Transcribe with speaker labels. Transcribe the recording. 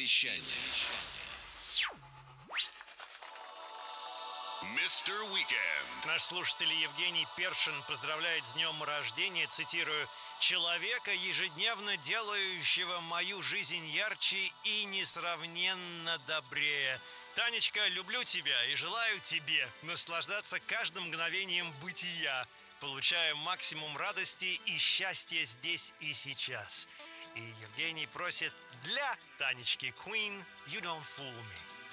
Speaker 1: Mr. Weekend.
Speaker 2: Наш слушатель Евгений Першин поздравляет с днем рождения, цитирую, «человека, ежедневно делающего мою жизнь ярче и несравненно добрее». Танечка, люблю тебя и желаю тебе наслаждаться каждым мгновением бытия, получая максимум радости и счастья здесь и сейчас. И Евгений просит для Танечки Queen «You Don't Fool Me».